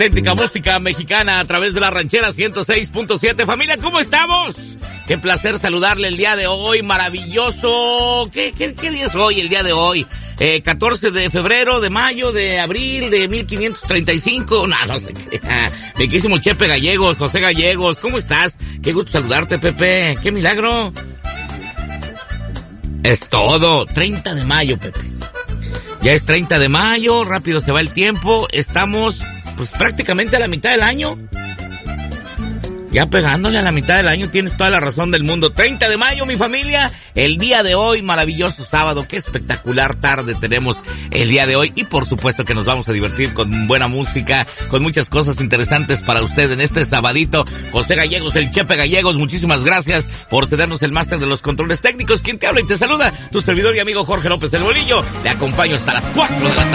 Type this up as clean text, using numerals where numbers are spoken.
auténtica música mexicana a través de la ranchera 106.7. Familia, ¿cómo estamos? Qué placer saludarle el día de hoy, maravilloso. ¿Qué día es hoy, el día de hoy? 14 de febrero, de mayo, de abril, de 1535, no sé qué. Mi querísimo Chepe Gallegos, José Gallegos, ¿cómo estás? Qué gusto saludarte, Pepe. Qué milagro. Es todo. 30 de mayo, Pepe. Ya es 30 de mayo, rápido se va el tiempo. Estamos, pues, prácticamente a la mitad del año. Ya pegándole a la mitad del año, tienes toda la razón del mundo. 30 de mayo, mi familia, el día de hoy, maravilloso sábado. Qué espectacular tarde tenemos el día de hoy. Y por supuesto que nos vamos a divertir con buena música, con muchas cosas interesantes para usted en este sabadito. José Gallegos, el Chepe Gallegos, muchísimas gracias por cedernos el máster de los controles técnicos. Quien te habla y te saluda, tu servidor y amigo Jorge López el Bolillo. Le acompaño hasta las 4 de la tarde.